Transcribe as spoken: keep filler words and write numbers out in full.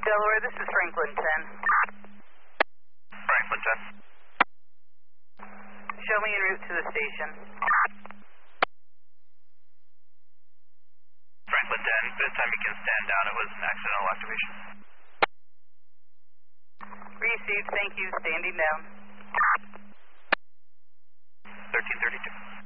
Delaware, this is Franklin ten. Franklin ten. Show me en route to the station. Franklin ten, this time you can stand down. It was an accidental activation. Received, thank you. Standing down. thirteen thirty-two.